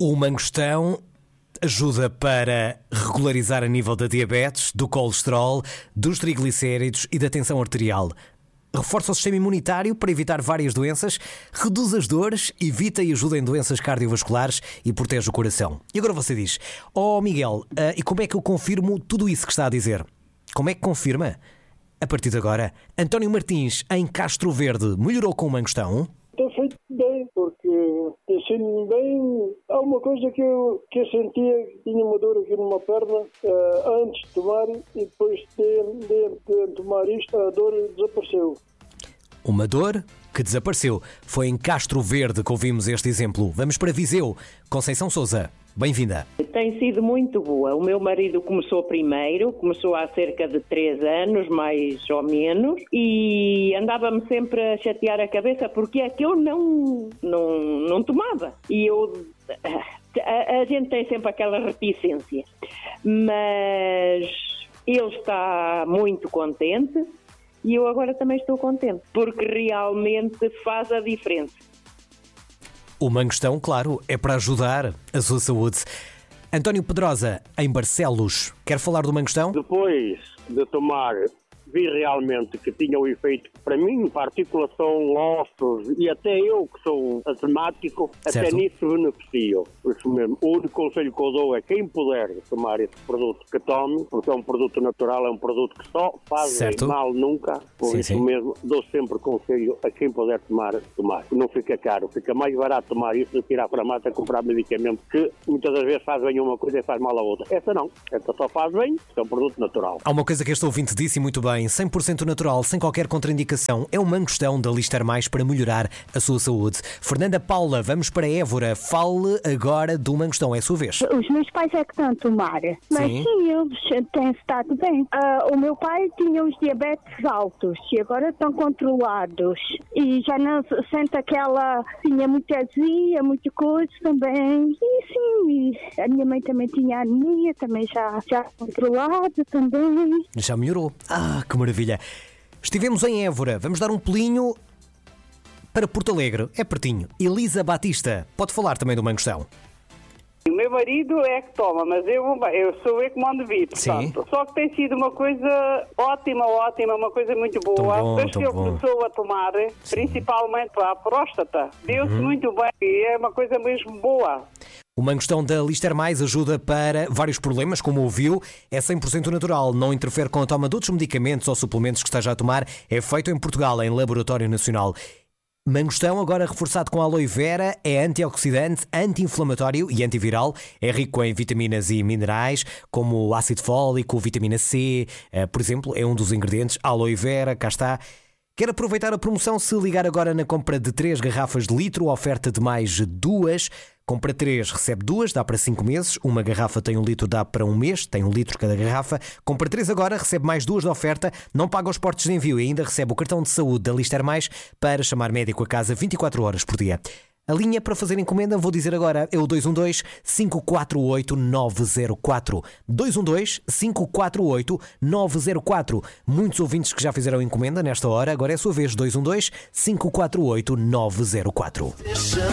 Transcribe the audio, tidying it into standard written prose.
O mangostão ajuda para regularizar a nível da diabetes, do colesterol, dos triglicéridos e da tensão arterial. Reforça o sistema imunitário para evitar várias doenças, reduz as dores, evita e ajuda em doenças cardiovasculares e protege o coração. E agora você diz, Miguel, e como é que eu confirmo tudo isso que está a dizer? Como é que confirma? A partir de agora, António Martins, em Castro Verde, melhorou com o mangostão? Tem feito bem, porque eu sinto-me bem. Há uma coisa que eu sentia, tinha uma dor aqui numa perna antes de tomar, e depois de tomar isto, a dor desapareceu. Uma dor que desapareceu. Foi em Castro Verde que ouvimos este exemplo. Vamos para Viseu. Conceição Sousa, bem-vinda. Tem sido muito boa. O meu marido começou há cerca de 3 anos, mais ou menos, e andava-me sempre a chatear a cabeça porque é que eu não tomava. E a gente tem sempre aquela reticência. Mas ele está muito contente e eu agora também estou contente, porque realmente faz a diferença. O mangostão, claro, é para ajudar a sua saúde. António Pedrosa, em Barcelos, quer falar do mangostão? Depois de tomar, vi realmente que tinha o efeito, para mim, para articulação, ossos, e até eu que sou asmático, certo. Até nisso beneficio. Por isso mesmo, o único conselho que eu dou é quem puder tomar esse produto que tome, porque é um produto natural, é um produto que só faz mal nunca. Por isso mesmo, dou sempre conselho a quem puder tomar. Não fica caro, fica mais barato tomar isso do que ir à farmácia comprar medicamento que muitas das vezes faz bem uma coisa e faz mal a outra. Essa não, essa só faz bem, é um produto natural. Há uma coisa que este ouvinte disse muito bem, 100% natural, sem qualquer contraindicação, é o mangostão da Lister Mais para melhorar a sua saúde. Fernanda Paula, vamos para Évora. Fale agora do mangostão, é a sua vez. Os meus pais é que estão a tomar, mas sim, eles têm estado bem. O meu pai tinha os diabetes altos e agora estão controlados e já não sente tinha muita azia, muita coisa também. E sim, a minha mãe também tinha anemia, também já controlada também. Já melhorou. Que maravilha. Estivemos em Évora, vamos dar um pulinho para Porto Alegre, é pertinho. Elisa Batista, pode falar também do mangostão. O meu marido é que toma, mas eu sou eu que mando vir, portanto. Só que tem sido uma coisa ótima, uma coisa muito boa. Desde que eu começou a tomar, principalmente para a próstata, deu-se muito bem e é uma coisa mesmo boa. O mangostão da Lister Mais ajuda para vários problemas, como ouviu, é 100% natural, não interfere com a toma de outros medicamentos ou suplementos que esteja a tomar, é feito em Portugal, em Laboratório Nacional. Mangostão, agora reforçado com aloe vera, é antioxidante, anti-inflamatório e antiviral, é rico em vitaminas e minerais, como ácido fólico, vitamina C, por exemplo, é um dos ingredientes, aloe vera, cá está. Quer aproveitar a promoção? Se ligar agora na compra de 3 garrafas de litro, oferta de mais 2. Compra 3, recebe 2, dá para 5 meses. Uma garrafa tem 1 litro, dá para 1 mês, tem 1 litro cada garrafa. Compra 3 agora, recebe mais 2 de oferta, não paga os portos de envio e ainda recebe o cartão de saúde da Lister Mais para chamar médico a casa 24 horas por dia. A linha para fazer encomenda, vou dizer agora, é o 212-548-904. 212-548-904. Muitos ouvintes que já fizeram encomenda nesta hora, agora é a sua vez, 212-548-904.